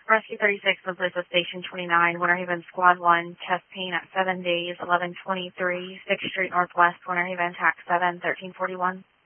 Rescue 36 was Lisa Station 29, Winter Haven Squad 1, chest pain at 7 days, 11:23, 6th Street Northwest, Winter Haven, TAC 7, 1341.